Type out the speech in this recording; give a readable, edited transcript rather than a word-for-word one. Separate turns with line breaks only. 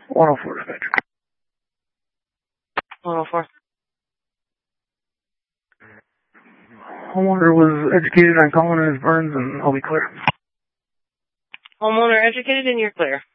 104 dispatch.
104.
Homeowner was educated on calling as Burns, and I'll be clear.
Homeowner educated, and you're clear.